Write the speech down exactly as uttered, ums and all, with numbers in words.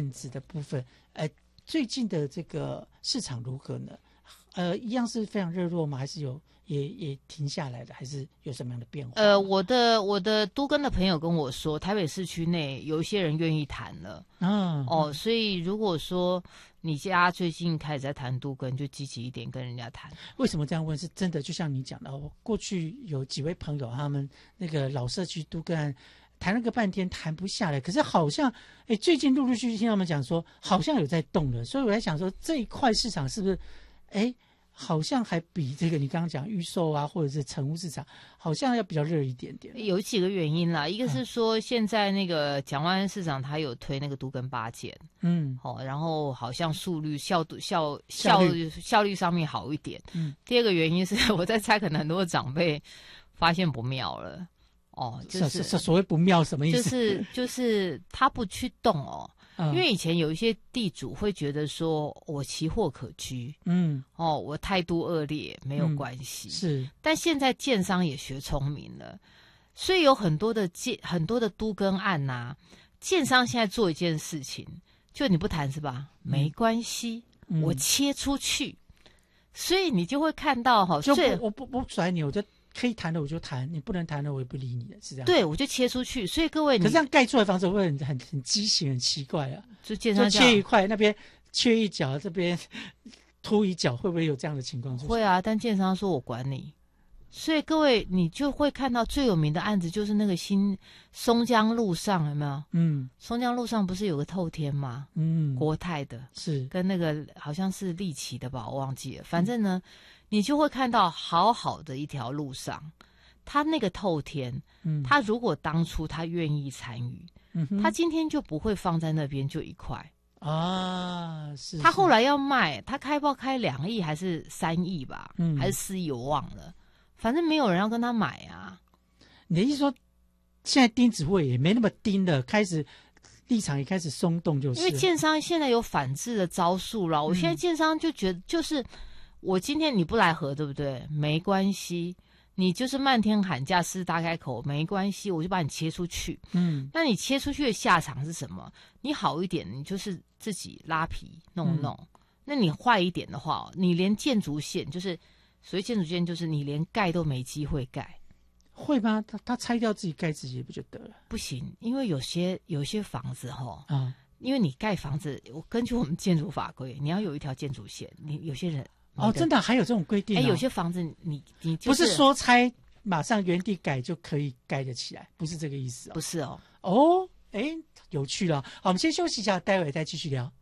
案子的部分，呃，最近的这个市场如何呢？呃，一样是非常热络吗？还是有也也停下来的？还是有什么样的变化？ 呃，我的我的都更的朋友跟我说，台北市区内有一些人愿意谈了。 嗯， 哦，所以如果说你家最近开始在谈都更，就积极一点跟人家谈。 为什么这样问？是真的，就像你讲的，我过去有几位朋友，他们那个老社区都更案谈了个半天谈不下来，可是好像哎，最近陆陆续续听他们讲说，好像有在动了，所以我在想说，这一块市场是不是哎？好像还比这个你刚刚讲预售啊，或者是成屋市场，好像要比较热一点点。 有几个原因啦，一个是说现在那个蒋万安市长他有推那个都更八减，嗯，哦，然后好像速率效度效效率效率上面好一点。嗯，第二个原因是我在猜，可能很多长辈发现不妙了。哦，就是是所谓不妙什么意思？ 就是就是他不去动哦。因为以前有一些地主会觉得说，我奇货可居，嗯，哦，我态度恶劣没有关系，嗯、 是。 但现在建商也学聪明了，所以有很多的建很多的都更案呐、啊，建商现在做一件事情，就你不谈是吧？嗯、没关系，嗯、我切出去，所以你就会看到哈， 就不我不不甩你，我就。可以谈的我就谈，你不能谈的我也不理你的，是这样。 对，我就切出去。所以各位， 可是这样盖出来的房子会很很很畸形、很奇怪啊。 就建商就切一块，那边缺一角，这边凸一角，会不会有这样的情况？ 会啊，但建商说我管你。所以各位，你就会看到最有名的案子就是那个新松江路上，有没有？嗯，松江路上不是有个透天吗？嗯，国泰的，是跟那个好像是立奇的吧，我忘记了。反正呢。嗯你就会看到好好的一条路上，他那个透天，嗯，他如果当初他愿意参与，嗯，他今天就不会放在那边就一块啊。是， 他后来要卖，他开报开两亿还是三亿吧，嗯，还是四亿我忘了，反正没有人要跟他买啊。 你的意思说，现在钉子户也没那么钉了，开始立场也开始松动，就是因为建商现在有反制的招数了。嗯、我现在建商就觉得就是。我今天你不来合，对不对？没关系，你就是漫天喊价，狮子大开口，没关系，我就把你切出去。嗯，那你切出去的下场是什么？你好一点，你就是自己拉皮弄弄；嗯、那你坏一点的话，你连建筑线，就是所谓建筑线，就是你连盖都没机会盖。 会吗？他他拆掉自己盖自己不就得了？ 不行，因为有些有些房子哈，啊，因为你盖房子，我根据我们建筑法规，你要有一条建筑线，你有些人。 哦，真的还有这种规定、哦？ 哎，有些房子你你、就是、 不是说拆马上原地改就可以盖得起来，不是这个意思、哦。 不是哦。 哦，哎，有趣了。好，我们先休息一下，待会再继续聊。